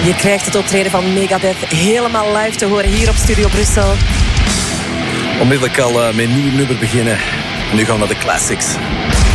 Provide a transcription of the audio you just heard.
Je krijgt het optreden van Megadeth helemaal live te horen hier op Studio Brussel. Onmiddellijk al met een nieuw nummer beginnen. En nu gaan we naar de classics.